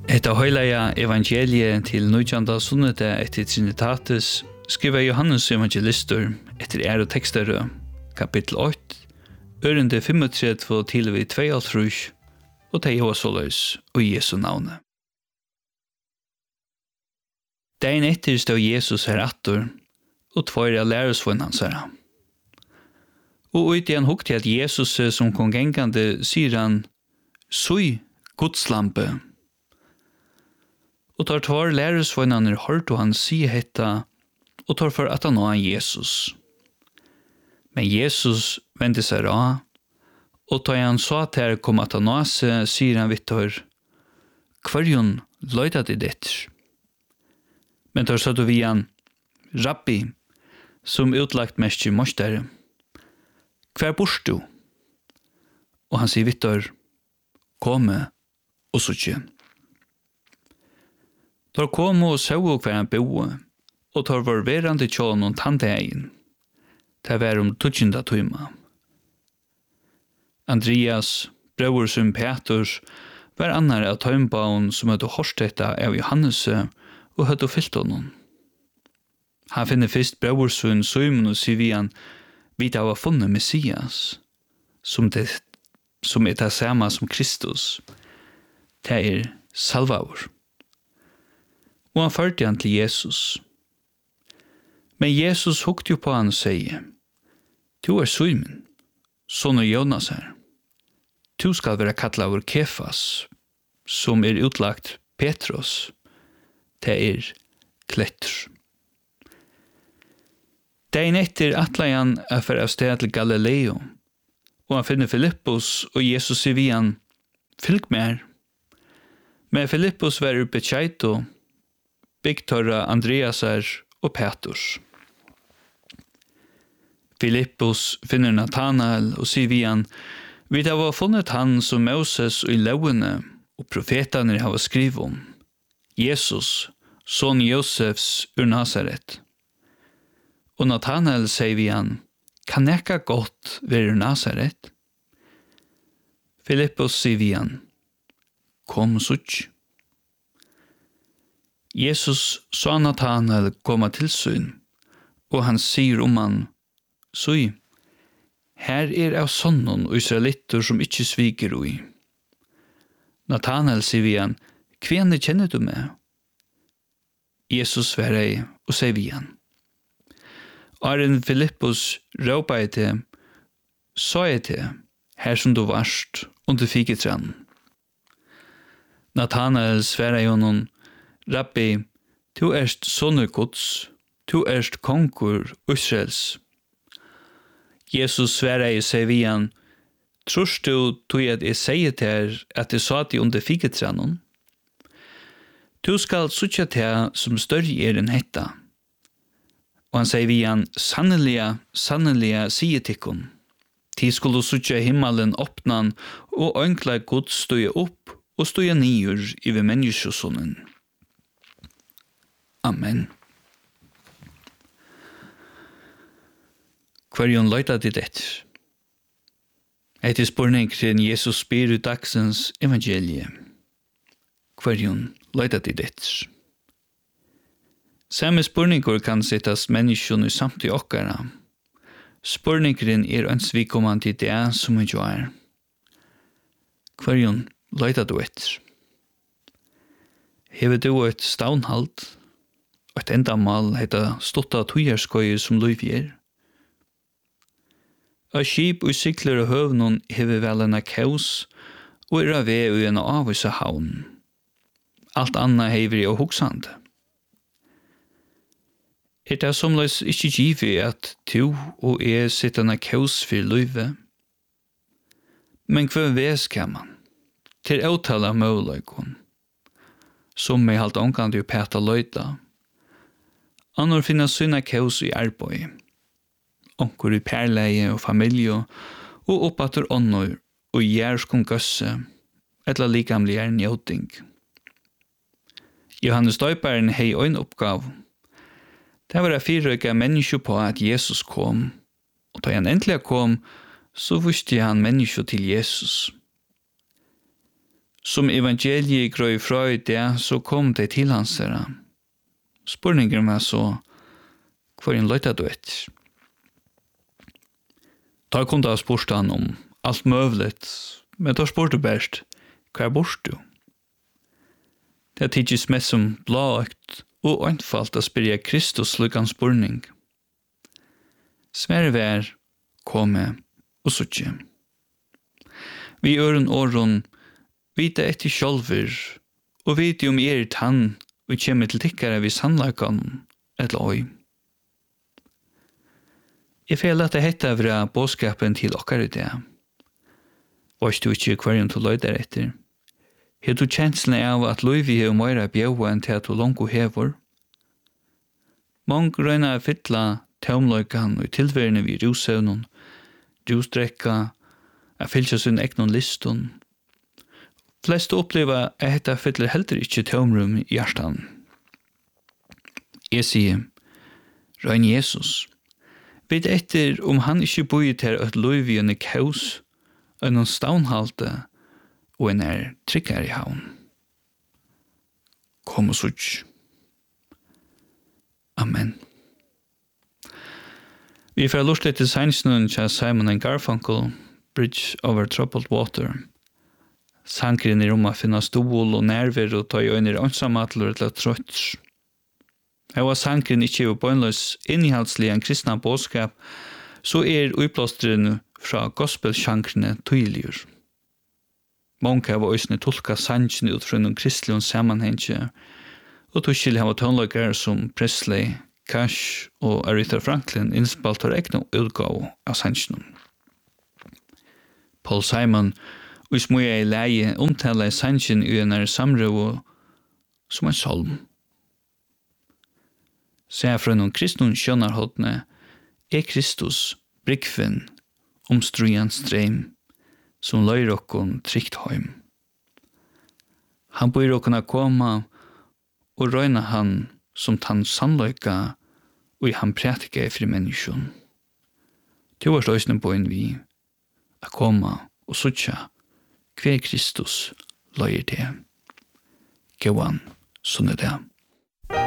Etta høyleia evangeliet til 19. sunnete etter Trinitatis skriver Johannes evangelistur etter og tekstere, kapittel 8, ørende 35 til vi 2,5, og det var såleis og Jesu navne. Dagen etter stod Jesus her atter, og tvøyre læresvøn hans her. Og ut igjen hukte at Jesus som kom gengande, sier han, «Sui, Gudslampe». Og tar tvær læresvønner hørte han si hetta, og tar for at han nå Jesus. Men Jesus vendte seg av, og tar han så at her kom at han nå seg, sier han vittor, «Kvarjon løyda til ditt?» Men tar så vi han, «Rabbi», som utlagt mest i mostere, «Hver bors du?» Og han sier vittor, «Komme og suttje». Tar kom og så hver han boe, og tar var verande tjån og tandegin. Det var tutsjenda tøyma. Andreas, bror som Petrus, var annar av tøymbaun som hadde hårstetta av Johannes og hadde fyllt honom. Han finner først bror som Simon og sier vi han, vi da var funnet Messias, som det samme som Kristus. Det salvaur. Og han førte han til Jesus. Men Jesus hukte jo på han og sier, «Du Simon, son av Jonas her. Du skal være kattlet over Kefas, som utlagt Petros. Det kletter.» Dagen etter atlet han for av sted til Galileo, og han finner Filippus, og Jesus sier vi han, «Fylg med her.» Men Filippus var oppe Tjeito, Bygtorra Andreasar og Petrus. Filippus finner Nathanael og sier vi han, «Vi har funnet han som Moses og i lovene og profetene har skrivet om, Jesus, son Josefs ur Nazaret.» Og Nathanael sier vi han, «Kan ekka godt være ur Nazaret?» Filippus sier vi han, «Kom sutt.» Jesus sa Nathanael komma til syn, og han sier han, «Sui, her av sonnen og israelitter som ikke sviker ui.» Nathanael sier vi han, «Hvem kjenner du meg?» Jesus svarer og sier vi han, «Aren Filippus råpa jeg til, sa jeg til, her som du varst under fiketran.» Nathanael svarer honom, «Rabbi, du erst sonur Guds, du erst konkur Israels.» Jesus svarer seg vi han, «Trorst du tog at jeg sier til at jeg sa til under fiketrannen? Du skal suttja til som større enn hetta.» Og han sier vi han, «Sannelig, sier tikkun. De skulle suttja himmelen åpnan, og ønkla Gud støye opp, og støye nyer i ved menneskesonen.» Amen. Kvarjon løyta til det. Etter spørning til Jesus spyr ut dagsens evangelie. Kvarjon løyta til det. Samme spørninger kan settes menneskene i samtidig okkara. Spørningeren ønsvikommende til det som vi gjør. Kvarjon løyta du etter. Hever du et stavnhalt? Et endamal heter stotta tøyerskøy som løyvier. Av skip og sykler og høvnån hever vel en kaus, og av ved og en avvise havn. Alt annet hever og hoksande. Det somleis ikke givet at du og jeg sitter en kaus for løyve. Men hva ves kan man? Til avtale av mølløykon. Som er halt omkant jo peta løyta. Annor finna syna kaus i arbeid, onkur i perleie og familie, og oppatter åndor og gjerskon gøsse, etla likamlig njøting. Johannes Døyparen hei ein oppgav. Det var fyrrøyga menneske på at Jesus kom, og da han endelig kom, så visste han menneske til Jesus. Som evangeliet grøy fra i det, så kom det til hans herre. Spurningen var så, hvor en løyta du etter? Da kom det spørst han om alt møvlet, men da spurte bæst, hva bort du? Det tidsis mest som blåøkt og einfalt å spyrja Kristus lukkan spurning. Sverre vær, komme og suttje. Vi øren åren vita etter sjolver, og vite om tann, og kjemme til tikkare vi sannlakan, eller oi. Jeg føler at det hette fra bådskapen til okkar i det. Varst du ikke hverjum til løyder etter? Har du kjenslen av at løyvi hev meira bjøva enn til at du longu hever? Mange røyna er fytla taumløykan og tilværende vi rusevnun, rusdrekka, er fylkja sin egnon listun. Flest oppleva at dette fytler heller ikke taumrum i hjertan. Jeg sier, røyn Jesus, vet etter om han ikke bor til et løyvi og en kaus, og en stavnhalte, og en tryggere i havn. Kom og sutt. Amen. Vi får lust til sannsnøen til Simon & Garfunkel, Bridge over Troubled Water. Sankeren i rommet finner stol og nerver og tar øyne åndsamatler eller trøtt. Jeg var sankeren ikke jo bøgnløs innehaldslig en kristna bådskap, så utblåsteren fra gospelsjankrene tydeligere. Mange av øysene tolka sannsjen ut fra noen kristelig sammenheng, og tog skyldig av tånløkere som Presley, Cash og Aretha Franklin innspalt har egnet utgave av sannsjen. Paul Simon og smuja i leie omtaler sannsjen i en samrøv som en salm. Se fra noen kristne skjønnerhodne Kristus brikven omstrujan streim som løyr okkon trygt heim. Han bør okkona koma og røyna han som tann sannløyka og han prætika fri menneskjon. Det var sløysne på en vi a koma og suttja hver Kristus løyr det. Gåan, sånn det.